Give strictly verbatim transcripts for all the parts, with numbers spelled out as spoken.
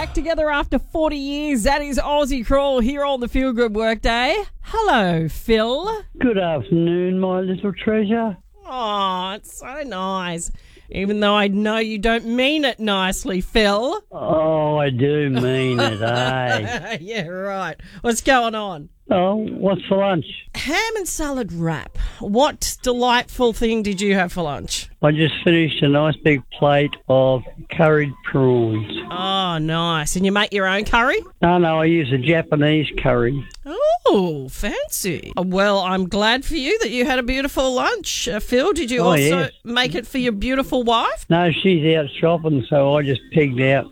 back together after forty years. That is Aussie Crawl here on the Feel Good Workday. Hello, Phil. Good afternoon, my little treasure. Oh, it's so nice. Even though I know you don't mean it nicely, Phil. Oh, I do mean it, eh? Yeah, right. What's going on? Oh, what's for lunch? Ham and salad wrap. What delightful thing did you have for lunch? I just finished a nice big plate of curried prawns. Oh, nice. And you make your own curry? No, no, I use a Japanese curry. Oh, fancy. Well, I'm glad for you that you had a beautiful lunch. Uh, Phil, did you Oh, also yes. make it for your beautiful wife? No, she's out shopping, so I just pigged out.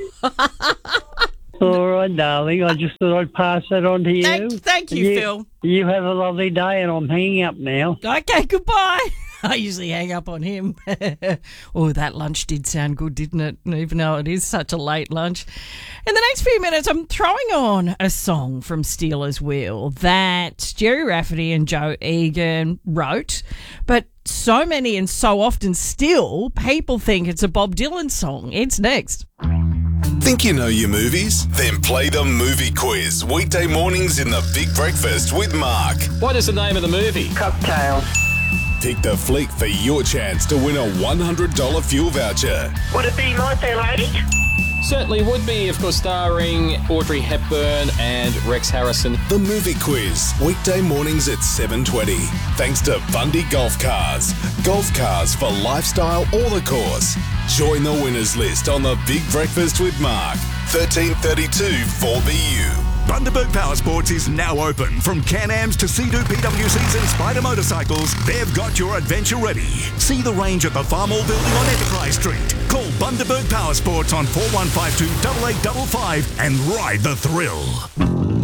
All right, darling. I just thought I'd pass that on to you. Thank, thank you, you, Phil. You have a lovely day, and I'm hanging up now. Okay, goodbye. I usually hang up on him. Oh, that lunch did sound good, didn't it? Even though it is such a late lunch. In the next few minutes, I'm throwing on a song from Steelers Wheel that Jerry Rafferty and Joe Egan wrote, but so many and so often still, people think it's a Bob Dylan song. It's next. Think you know your movies? Then play the movie quiz weekday mornings in the Big Breakfast with Mark. What is the name of the movie? Cocktails. Pick the flick for your chance to win a one hundred dollars fuel voucher. Would it be My Fair Lady? Certainly would be, of course, starring Audrey Hepburn and Rex Harrison. The movie quiz weekday mornings at seven twenty. Thanks to Bundy Golf Cars. Golf cars for lifestyle or the course. Join the winners list on the Big Breakfast with Mark. thirteen thirty-two four B U. Bundaberg Power Sports is now open. From Can-Ams to Sea-Doo P W Cs and Spider motorcycles, they've got your adventure ready. See the range at the Farmall Building on Enterprise Street. Call Bundaberg Power Sports on four one five two, eight eight five five and ride the thrill.